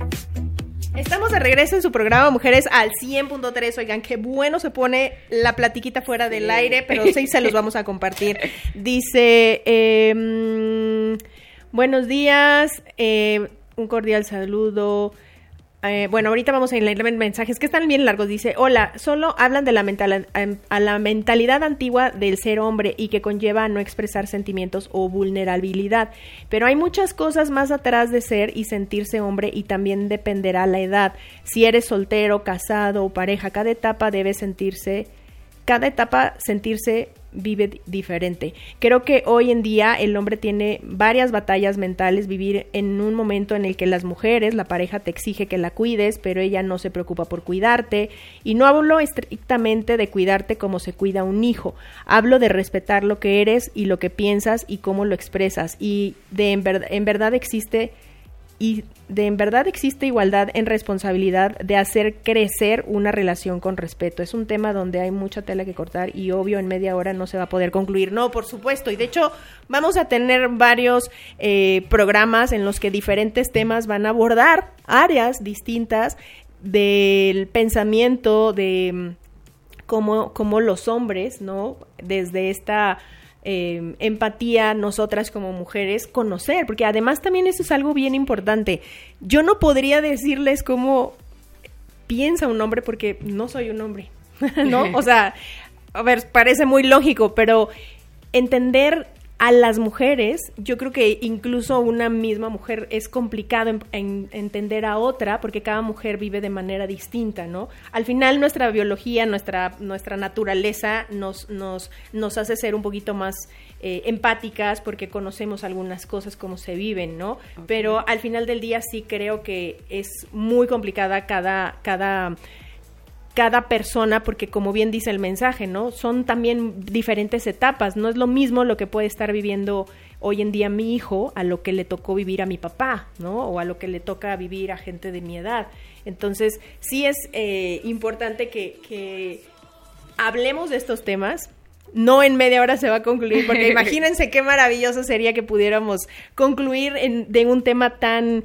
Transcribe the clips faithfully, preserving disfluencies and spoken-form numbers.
Estamos de regreso en su programa Mujeres al cien punto tres. Oigan, qué bueno se pone la platiquita fuera del aire, pero sí se los vamos a compartir. Dice, eh, mmm, buenos días, eh, un cordial saludo. Eh, bueno, ahorita vamos a leer mensajes que están bien largos. Dice, hola, solo hablan de la, mental, a la mentalidad antigua del ser hombre y que conlleva a no expresar sentimientos o vulnerabilidad. Pero hay muchas cosas más atrás de ser y sentirse hombre y también dependerá la edad. Si eres soltero, casado o pareja, cada etapa debe sentirse, cada etapa sentirse vive diferente. Creo que hoy en día el hombre tiene varias batallas mentales, vivir en un momento en el que las mujeres, la pareja te exige que la cuides, pero ella no se preocupa por cuidarte, y no hablo estrictamente de cuidarte como se cuida un hijo, hablo de respetar lo que eres y lo que piensas y cómo lo expresas, y de en, ver, en verdad existe y de en verdad existe igualdad en responsabilidad de hacer crecer una relación con respeto. Es un tema donde hay mucha tela que cortar y obvio en media hora no se va a poder concluir. No, por supuesto, y de hecho vamos a tener varios eh, programas en los que diferentes temas van a abordar áreas distintas del pensamiento de cómo, cómo los hombres, ¿no? Desde esta Eh, empatía, nosotras como mujeres, conocer, porque además también eso es algo bien importante. Yo no podría decirles cómo piensa un hombre porque no soy un hombre, ¿no? O sea, a ver, parece muy lógico, pero entender a las mujeres, yo creo que incluso una misma mujer es complicado en, en entender a otra porque cada mujer vive de manera distinta, ¿no? Al final nuestra biología, nuestra nuestra naturaleza nos nos nos hace ser un poquito más eh, empáticas porque conocemos algunas cosas como se viven, ¿no? Okay. Pero al final del día sí creo que es muy complicada cada cada cada persona, porque como bien dice el mensaje, ¿no? Son también diferentes etapas, no es lo mismo lo que puede estar viviendo hoy en día mi hijo a lo que le tocó vivir a mi papá, ¿no? O a lo que le toca vivir a gente de mi edad. Entonces, sí es eh, importante que, que hablemos de estos temas. No en media hora se va a concluir, porque imagínense qué maravilloso sería que pudiéramos concluir en, de un tema tan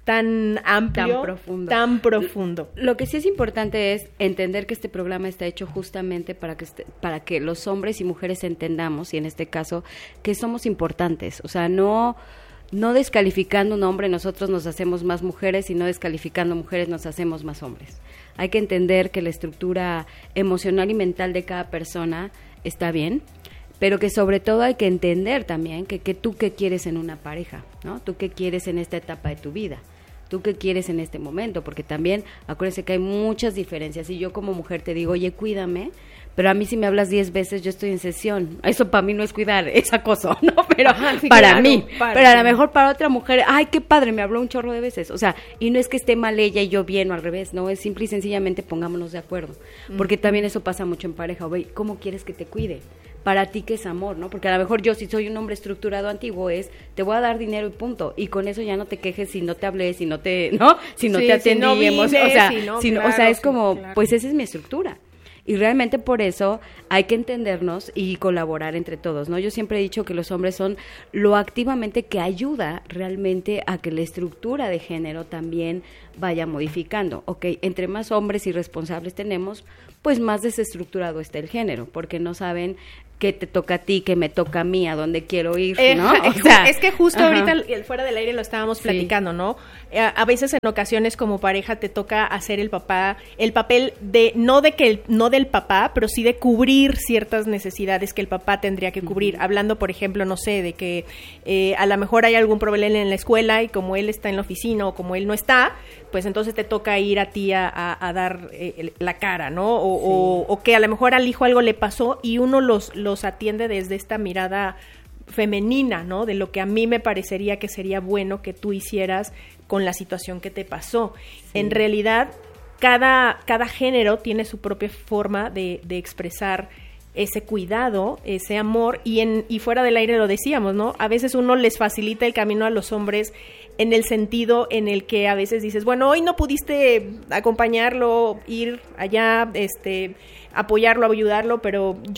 tan amplio, tan profundo. tan profundo. Lo que sí es importante es entender que este programa está hecho justamente para que este, para que los hombres y mujeres entendamos, y en este caso, que somos importantes. O sea, no, no descalificando un hombre nosotros nos hacemos más mujeres, y no descalificando mujeres nos hacemos más hombres. Hay que entender que la estructura emocional y mental de cada persona está bien, pero que sobre todo hay que entender también que, que tú qué quieres en una pareja, ¿no? Tú qué quieres en esta etapa de tu vida. ¿Tú qué quieres en este momento? Porque también, acuérdense que hay muchas diferencias. Y yo como mujer te digo, oye, cuídame, pero a mí si me hablas diez veces, yo estoy en sesión. Eso para mí no es cuidar, es acoso, ¿no? Pero Ajá, sí, para claro, mí, para pero a lo mejor para otra mujer, ay, qué padre, me habló un chorro de veces. O sea, y no es que esté mal ella y yo bien o al revés, no, es simple y sencillamente pongámonos de acuerdo. Porque mm. también eso pasa mucho en pareja. Oye, ¿cómo quieres que te cuide? Para ti, ¿qué es amor, no? Porque a lo mejor yo, si soy un hombre estructurado antiguo, es, te voy a dar dinero y punto, y con eso ya no te quejes si no te hablé, si no te, ¿no? Si no sí, te atendí, si no vine, o sea, si no, si no, claro, o sea, es como, sí, claro. Pues esa es mi estructura. Y realmente por eso hay que entendernos y colaborar entre todos, ¿no? Yo siempre he dicho que los hombres son lo activamente que ayuda realmente a que la estructura de género también vaya modificando. Ok, entre más hombres irresponsables tenemos, pues más desestructurado está el género, porque no saben qué te toca a ti, qué me toca a mí, a dónde quiero ir, ¿no? Eh, o sea, es que justo ajá. ahorita el, fuera del aire lo estábamos platicando, sí. ¿no? A, a veces en ocasiones como pareja te toca hacer el papá, el papel de, no de que el, no del papá, pero sí de cubrir ciertas necesidades que el papá tendría que cubrir. Uh-huh. Hablando, por ejemplo, no sé, de que eh, a lo mejor hay algún problema en la escuela y como él está en la oficina o como él no está, pues entonces te toca ir a ti a, a, a dar eh, la cara, ¿no? O, sí. o, o que a lo mejor al hijo algo le pasó y uno los, los atiende desde esta mirada femenina, ¿no? De lo que a mí me parecería que sería bueno que tú hicieras con la situación que te pasó. Sí. En realidad, cada, cada género tiene su propia forma de, de expresar ese cuidado, ese amor, y en y fuera del aire lo decíamos, ¿no? A veces uno les facilita el camino a los hombres en el sentido en el que a veces dices, bueno, hoy no pudiste acompañarlo, ir allá, este, apoyarlo, ayudarlo, pero yo voy,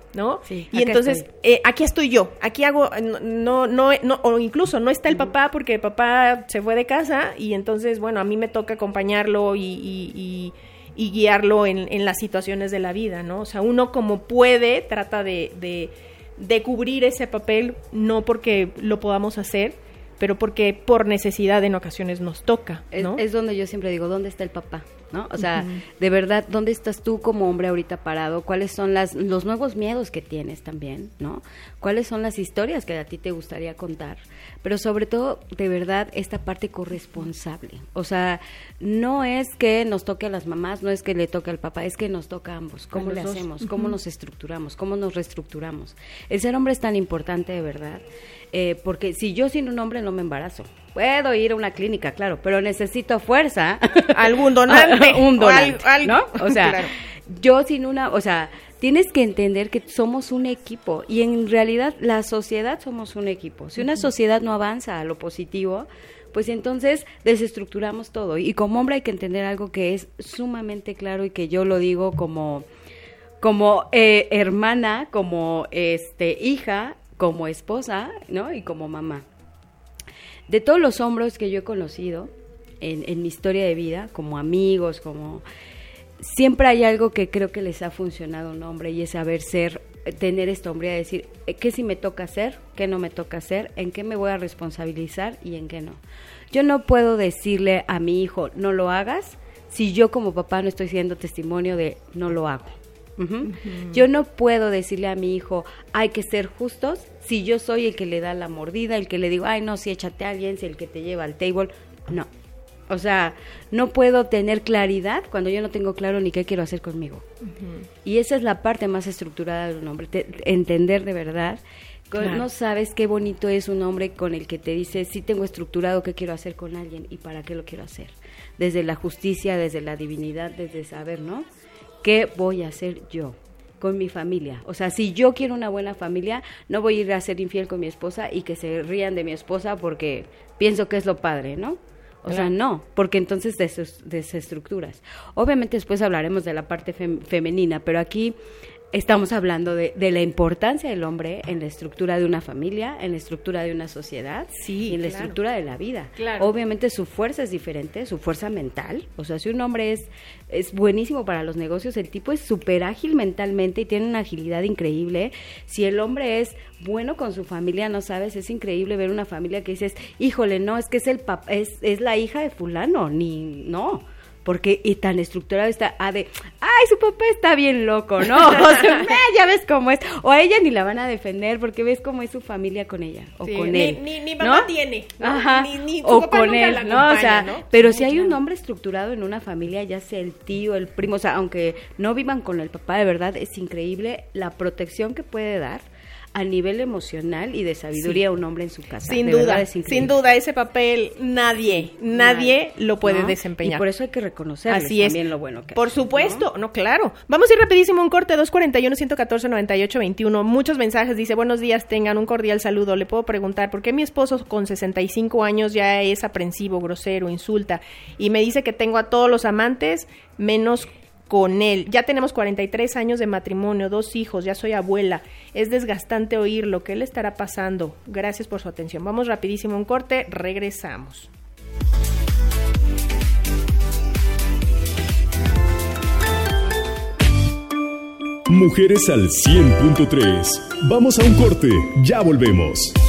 ¿no? Sí, y entonces, estoy. Eh, aquí estoy yo, aquí hago, no, no, no, o incluso no está el papá porque el papá se fue de casa y entonces, bueno, a mí me toca acompañarlo y, y, y, y guiarlo en, en las situaciones de la vida, ¿no? O sea, uno como puede trata de, de, de cubrir ese papel, no porque lo podamos hacer, pero porque por necesidad en ocasiones nos toca, ¿no? Es, es donde yo siempre digo, ¿dónde está el papá? ¿No? O sea, uh-huh. de verdad, ¿dónde estás tú como hombre ahorita parado? ¿Cuáles son las los nuevos miedos que tienes también, ¿no? ¿Cuáles son las historias que a ti te gustaría contar? Pero sobre todo, de verdad, esta parte corresponsable. O sea, no es que nos toque a las mamás, no es que le toque al papá, es que nos toca a ambos. ¿Cómo le hacemos? ¿Cómo uh-huh. nos estructuramos? ¿Cómo nos reestructuramos? El ser hombre es tan importante, de verdad, eh, porque si yo sin un hombre no me embarazo. Puedo ir a una clínica, claro, pero necesito fuerza. Algún donante. Un donante, al, al, ¿no? O sea, claro. yo sin una, o sea, tienes que entender que somos un equipo y en realidad la sociedad somos un equipo. Si una sociedad no avanza a lo positivo, pues entonces desestructuramos todo. Y como hombre hay que entender algo que es sumamente claro y que yo lo digo como, como eh, hermana, como este hija, como esposa, ¿no? Y como mamá. De todos los hombres que yo he conocido en, en mi historia de vida, como amigos, como siempre hay algo que creo que les ha funcionado a un hombre y es saber ser, tener esta hombría de decir qué sí me toca hacer, qué no me toca hacer, en qué me voy a responsabilizar y en qué no. Yo no puedo decirle a mi hijo no lo hagas si yo como papá no estoy siendo testimonio de no lo hago. Uh-huh. Uh-huh. Yo no puedo decirle a mi hijo hay que ser justos si yo soy el que le da la mordida, el que le digo ay no, si échate a alguien, si el que te lleva al table, no. O sea, no puedo tener claridad cuando yo no tengo claro ni qué quiero hacer conmigo. Uh-huh. Y esa es la parte más estructurada de un hombre, te, entender de verdad. Claro. No sabes qué bonito es un hombre con el que te dice sí tengo estructurado qué quiero hacer con alguien y para qué lo quiero hacer. Desde la justicia, desde la divinidad, desde saber, ¿no? ¿Qué voy a hacer yo con mi familia? O sea, si yo quiero una buena familia, no voy a ir a ser infiel con mi esposa y que se rían de mi esposa porque pienso que es lo padre, ¿no? O claro. sea, no, porque entonces des- desestructuras. Obviamente después hablaremos de la parte fem- femenina, pero aquí estamos hablando de, de la importancia del hombre en la estructura de una familia, en la estructura de una sociedad sí, y en la claro. estructura de la vida. Claro. Obviamente su fuerza es diferente, su fuerza mental. O sea, si un hombre es, es buenísimo para los negocios, el tipo es súper ágil mentalmente y tiene una agilidad increíble. Si el hombre es bueno con su familia, no sabes, es increíble ver una familia que dices, híjole, no, es que es el pap- es, es la hija de fulano, ni, no. Porque y tan estructurado está a de, ay, su papá está bien loco, ¿no? O sea, ya ves cómo es. O a ella ni la van a defender porque ves cómo es su familia con ella o sí, con ni, él. Ni, ni mamá ¿no? tiene, ¿no? Ajá. Ni, ni su o papá con él, la ¿no? O sea, ¿no? pero sí, si hay claro. un hombre estructurado en una familia, ya sea el tío, el primo, o sea, aunque no vivan con el papá, de verdad es increíble la protección que puede dar a nivel emocional y de sabiduría a sí. un hombre en su casa. Sin de duda, sin duda, ese papel nadie, nadie, nadie lo puede ¿no? desempeñar. Y por eso hay que reconocerles Así es. también lo bueno que Por hace, supuesto, ¿no? no, claro. Vamos a ir rapidísimo un corte, dos cuarenta y uno, ciento catorce, noventa y ocho, veintiuno. Muchos mensajes, dice, buenos días, tengan un cordial saludo. Le puedo preguntar, ¿por qué mi esposo con sesenta y cinco años ya es aprensivo, grosero, insulta? Y me dice que tengo a todos los amantes, menos con él. Ya tenemos cuarenta y tres años de matrimonio, dos hijos, ya soy abuela. Es desgastante oírlo. ¿Qué le estará pasando? Gracias por su atención. Vamos rapidísimo a un corte, regresamos. Mujeres al cien punto tres. Vamos a un corte, ya volvemos.